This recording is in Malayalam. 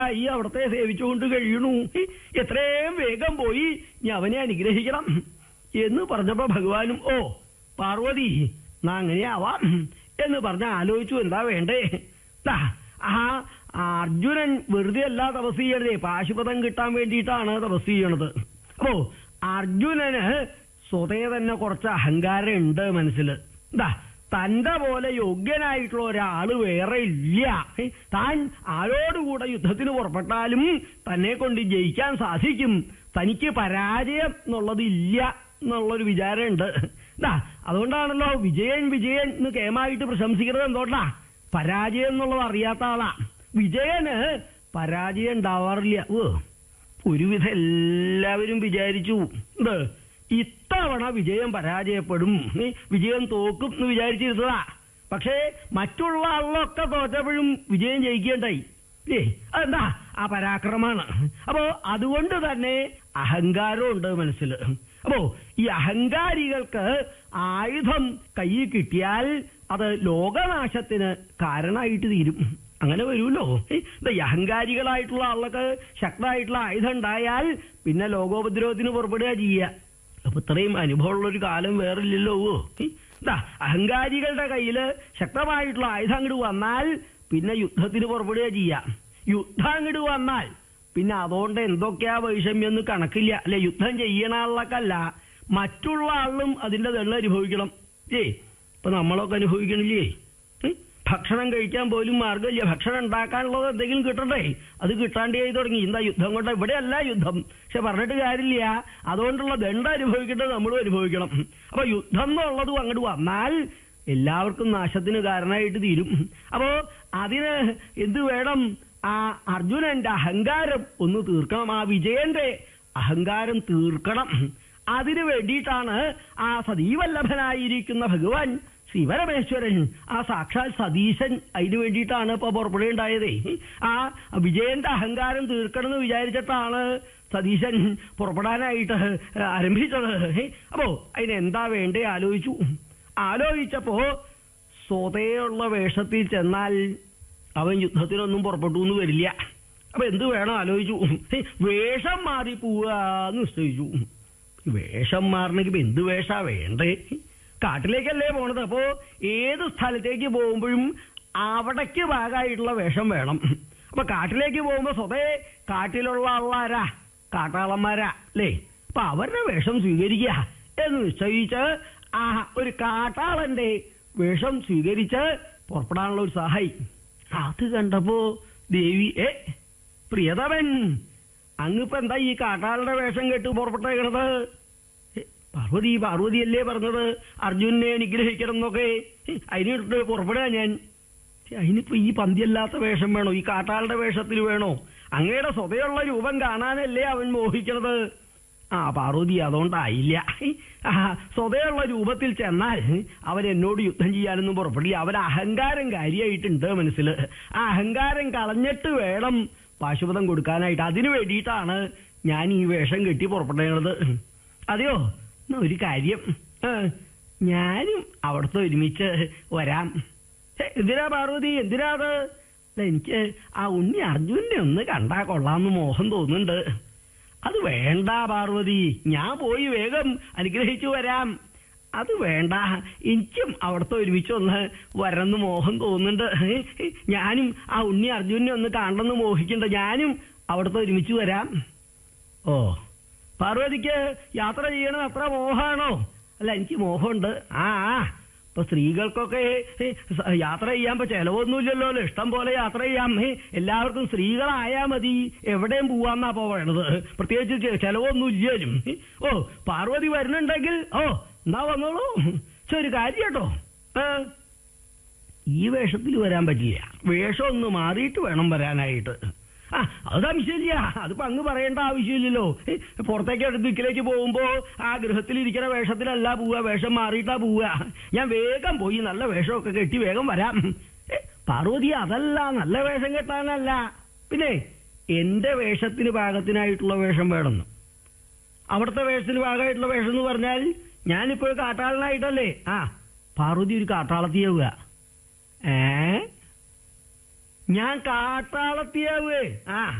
ഈ അവിടത്തെ സേവിച്ചുകൊണ്ട് കഴിയണു, എത്രയും വേഗം പോയി ഞാൻ അവനെ അനുഗ്രഹിക്കണം എന്ന് പറഞ്ഞപ്പോ ഭഗവാനും ഓ പാർവതി നാ അങ്ങനെയാവാം എന്ന് പറഞ്ഞ ആലോചിച്ചു എന്താ വേണ്ടേ. ആ അർജുനൻ വെറുതെ അല്ല തപസ് ചെയ്യണതേ, പാശുപതം കിട്ടാൻ വേണ്ടിയിട്ടാണ് തപസ് ചെയ്യണത്. അപ്പോ അർജുനന് സ്വതേ തന്നെ കുറച്ച് അഹങ്കാരം ഉണ്ട് മനസ്സിൽ. തന്റെ പോലെ യോഗ്യനായിട്ടുള്ള ഒരാള് വേറെ ഇല്ല. താൻ ആരോടുകൂടെ യുദ്ധത്തിന് പുറപ്പെട്ടാലും തന്നെ കൊണ്ട് ജയിക്കാൻ സാധിക്കും, തനിക്ക് പരാജയം എന്നുള്ളത് ഇല്ല എന്നുള്ളൊരു വിചാരമുണ്ട്. അതുകൊണ്ടാണല്ലോ വിജയൻ വിജയൻ എന്ന് കേമായിട്ട് പ്രശംസിക്കുന്നത്. എന്തുകൊണ്ടാ? പരാജയം എന്നുള്ളത് അറിയാത്ത ആളാ. വിജയന് പരാജയം ഉണ്ടാവാറില്ല. ഒരുവിധം എല്ലാവരും വിചാരിച്ചു ഇത്തവണ വിജയം പരാജയപ്പെടും, വിജയം തോക്കും എന്ന് വിചാരിച്ചിരുന്നതാ. പക്ഷേ മറ്റുള്ള ആളിലൊക്കെ തോറ്റപ്പോഴും വിജയം ജയിക്കേണ്ടായി. അതെന്താ? ആ പരാക്രമാണ്. അപ്പോ അതുകൊണ്ട് തന്നെ അഹങ്കാരമുണ്ട് മനസ്സിൽ. അപ്പോ ഈ അഹങ്കാരികൾക്ക് ആയുധം കയ്യിൽ കിട്ടിയാൽ അത് ലോകനാശത്തിന് കാരണമായിട്ട് തീരും. അങ്ങനെ വരുമല്ലോ. ഈ അഹങ്കാരികളായിട്ടുള്ള ആളുകൾക്ക് ശക്തമായിട്ടുള്ള ആയുധം ഉണ്ടായാൽ പിന്നെ ലോകോപദ്രവത്തിന് പുറപ്പെടുക ചെയ്യുക. അപ്പൊ ഇത്രയും അനുഭവമുള്ളൊരു കാലം വേറില്ലല്ലോ. അഹങ്കാരികളുടെ കയ്യില് ശക്തമായിട്ടുള്ള ആയുധം അങ്ങോട്ട് വന്നാൽ പിന്നെ യുദ്ധത്തിന് പുറപ്പെടുക ചെയ്യാം. യുദ്ധം അങ്ങോട്ട് വന്നാൽ പിന്നെ അതുകൊണ്ട് എന്തൊക്കെയാ വൈഷമ്യം എന്ന് കണക്കില്ല. അല്ലെ, യുദ്ധം ചെയ്യണ ആളൊക്കെയല്ല മറ്റുള്ള ആളിലും അതിന്റെ ദണ്ണം അനുഭവിക്കണം. ഇപ്പൊ നമ്മളൊക്കെ അനുഭവിക്കണില്ലേ? ഭക്ഷണം കഴിക്കാൻ പോലും മാർഗമില്ല. ഭക്ഷണം ഉണ്ടാക്കാനുള്ളത് എന്തെങ്കിലും കിട്ടണ്ടേ? അത് കിട്ടാണ്ടേ തുടങ്ങി. എന്താ യുദ്ധം കൊണ്ട്? ഇവിടെയല്ല യുദ്ധം, പക്ഷെ പറഞ്ഞിട്ട് കാര്യമില്ല. അതുകൊണ്ടുള്ള ദണ്ഡം അനുഭവിക്കേണ്ടത് നമ്മളും അനുഭവിക്കണം. അപ്പൊ യുദ്ധം എന്നുള്ളതും അങ്ങോട്ട് വന്നാൽ എല്ലാവർക്കും നാശത്തിന് കാരണമായിട്ട് തീരും. അപ്പോ അതിന് എന്ത് വേണം? ആ അർജുനന്റെ അഹങ്കാരം ഒന്ന് തീർക്കണം. ആ വിജയന്റെ അഹങ്കാരം തീർക്കണം. അതിനു വേണ്ടിയിട്ടാണ് ആ സതീവല്ലഭനായിരിക്കുന്ന ഭഗവാൻ ശിവരമേശ്വരൻ, ആ സാക്ഷാൽ സതീശൻ, അതിനു വേണ്ടിയിട്ടാണ് ഇപ്പൊ പുറപ്പെടുകയുണ്ടായതേ. ആ വിജയന്റെ അഹങ്കാരം തീർക്കണം എന്ന് വിചാരിച്ചിട്ടാണ് സതീശൻ പുറപ്പെടാനായിട്ട് ആരംഭിച്ചത്. അപ്പോ അതിനെന്താ വേണ്ടേ ആലോചിച്ചപ്പോ സ്വതയുള്ള വേഷത്തിൽ ചെന്നാൽ അവൻ യുദ്ധത്തിനൊന്നും പുറപ്പെട്ടു എന്ന് വരില്ല. അപ്പൊ എന്ത് വേണം ആലോചിച്ചു. വേഷം മാറി പോവാന്ന് നിശ്ചയിച്ചു. വേഷം മാറണമെങ്കിൽ ഇപ്പൊ എന്ത് വേഷാ വേണ്ടേ? കാട്ടിലേക്കല്ലേ പോണത്. അപ്പോ ഏത് സ്ഥലത്തേക്ക് പോകുമ്പോഴും അവിടേക്ക് ഭാഗമായിട്ടുള്ള വേഷം വേണം. അപ്പൊ കാട്ടിലേക്ക് പോകുമ്പോ സ്വതേ കാട്ടിലുള്ള ആളാരാ? കാട്ടാളന്മാരാ അല്ലേ? അപ്പൊ അവരുടെ വേഷം സ്വീകരിക്കുക എന്ന് നിശ്ചയിച്ച് ആ ഒരു കാട്ടാളന്റെ വേഷം സ്വീകരിച്ച് പുറപ്പെടാനുള്ള ഒരു സഹായി. അത് കണ്ടപ്പോ ദേവി പ്രിയതമൻ, അങ്ങിപ്പോ എന്താ ഈ കാട്ടാളുടെ വേഷം കെട്ട് പുറപ്പെട്ടേക്കണത്? പാർവതിയല്ലേ പറഞ്ഞത് അർജുനെ അനുഗ്രഹിക്കണം എന്നൊക്കെ. അതിനിട്ട് പുറപ്പെടുക ഞാൻ. അതിനിപ്പോ ഈ പന്തിയല്ലാത്ത വേഷം വേണോ? ഈ കാട്ടാളുടെ വേഷത്തിൽ വേണോ? അങ്ങയുടെ സ്വതയുള്ള രൂപം കാണാനല്ലേ അവൻ മോഹിക്കണത്. പാർവതി അതുകൊണ്ടായില്ല. സ്വതയുള്ള രൂപത്തിൽ ചെന്നാൽ അവൻ എന്നോട് യുദ്ധം ചെയ്യാനൊന്നും പുറപ്പെടില്ല. അവൻ അഹങ്കാരം കാര്യമായിട്ടുണ്ട് മനസ്സിൽ. ആ അഹങ്കാരം കളഞ്ഞിട്ട് വേണം പാശുപതം കൊടുക്കാനായിട്ട്. അതിനു വേണ്ടിയിട്ടാണ് ഞാൻ ഈ വേഷം കെട്ടി പുറപ്പെട്ടത്. അതെയോ? ഒരു കാര്യം, ഞാനും അവിടുത്തെ ഒരുമിച്ച് വരാം. എന്തിനാ പാർവതി? എന്തിനാ അത്? എനിക്ക് ആ ഉണ്ണി അർജുനെ ഒന്ന് കണ്ടാ കൊള്ളാമെന്ന് മോഹം തോന്നുന്നുണ്ട്. അത് വേണ്ട പാർവതി, ഞാൻ പോയി വേഗം അനുഗ്രഹിച്ചു വരാം. അത് വേണ്ട, എനിക്കും അവിടുത്തെ ഒരുമിച്ച് ഒന്ന് വരണമെന്ന് മോഹം തോന്നുന്നുണ്ട്. ഞാനും ആ ഉണ്ണി അർജുനെ ഒന്ന് കാണണമെന്ന് മോഹിക്കണ്ട. ഞാനും അവിടുത്തെ ഒരുമിച്ച് വരാം. പാർവതിക്ക് യാത്ര ചെയ്യണത് അത്ര മോഹമാണോ? അല്ല, എനിക്ക് മോഹമുണ്ട്. ഇപ്പൊ സ്ത്രീകൾക്കൊക്കെ യാത്ര ചെയ്യാൻ ഇപ്പൊ ചെലവൊന്നുമില്ലല്ലോ. ഇഷ്ടം പോലെ യാത്ര ചെയ്യാം. എല്ലാവർക്കും സ്ത്രീകളായാ മതി, എവിടെയും പോവാന്നാ പോവേണ്ടത്. പ്രത്യേകിച്ച് ചെലവൊന്നും ഇല്ലും. പാർവതി വരുന്നുണ്ടെങ്കിൽ എന്നാ വന്നോളൂ. ഒരു കാര്യം കേട്ടോ, ഈ വേഷത്തിൽ വരാൻ പറ്റില്ല. വേഷം ഒന്ന് മാറിയിട്ട് വേണം വരാനായിട്ട്. അത് ആവശ്യമില്ല. അതിപ്പോ അങ്ങ് പറയേണ്ട ആവശ്യമില്ലല്ലോ. പുറത്തേക്ക് ദിക്കിലേക്ക് പോകുമ്പോ ആ ഗൃഹത്തിലിരിക്കുന്ന വേഷത്തിലല്ല പോവുക, വേഷം മാറിയിട്ടാ പോവുക. ഞാൻ വേഗം പോയി നല്ല വേഷമൊക്കെ കെട്ടി വേഗം വരാം. പാർവതി അതല്ല, നല്ല വേഷം കെട്ടാനല്ല, പിന്നെ എന്റെ വേഷത്തിന് പാകത്തിനായിട്ടുള്ള വേഷം വേണമെന്ന്. അവിടുത്തെ വേഷത്തിന് പാകമായിട്ടുള്ള വേഷം എന്ന് പറഞ്ഞാൽ ഞാനിപ്പോ കാട്ടാളനായിട്ടല്ലേ? പാർവതി ഒരു കാട്ടാളത്തിയാവുക. ഞാൻ കാട്ടാളത്തിയാവേ. ആ